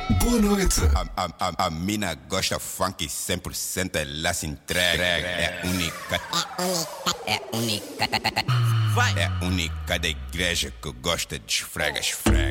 Boa noite. A mina gosta funk 100%, ela se entrega. É única. É única. É única da igreja que gosta de esfrega, esfrega.